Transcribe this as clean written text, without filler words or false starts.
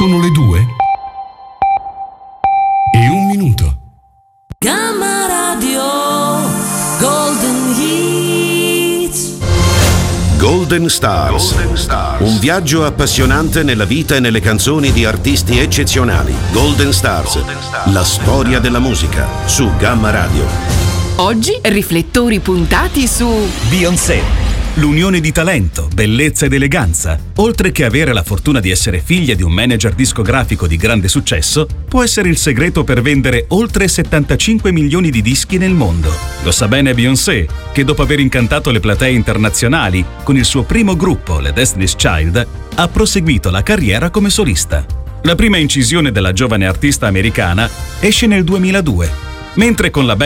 Sono le 2:01. Gamma Radio Golden Hits. Golden Stars. Un viaggio appassionante nella vita e nelle canzoni di artisti eccezionali. Golden Stars. La storia della musica su Gamma Radio. Oggi riflettori puntati su Beyoncé. L'unione di talento, bellezza ed eleganza, oltre che avere la fortuna di essere figlia di un manager discografico di grande successo, può essere il segreto per vendere oltre 75 milioni di dischi nel mondo. Lo sa bene Beyoncé, che dopo aver incantato le platee internazionali con il suo primo gruppo, le Destiny's Child, ha proseguito la carriera come solista. La prima incisione della giovane artista americana esce nel 2002, mentre con la